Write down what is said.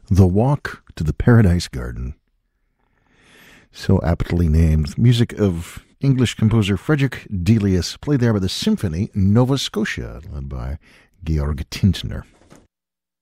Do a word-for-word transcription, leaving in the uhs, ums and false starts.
The Walk to the Paradise Garden. So aptly named. Music of English composer Frederick Delius, played there by the Symphony Nova Scotia, led by Georg Tintner.